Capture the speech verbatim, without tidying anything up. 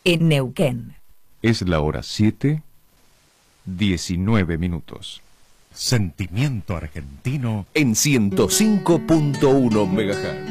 en Neuquén. Es la hora siete, diecinueve minutos. Sentimiento argentino en ciento cinco punto uno megahertz.